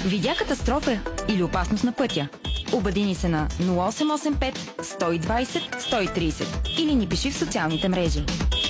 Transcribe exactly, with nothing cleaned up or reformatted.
Видя катастрофа или опасност на пътя? Обади се на нула осем осем пет сто и двайсет сто и трийсет или ни пиши в социалните мрежи.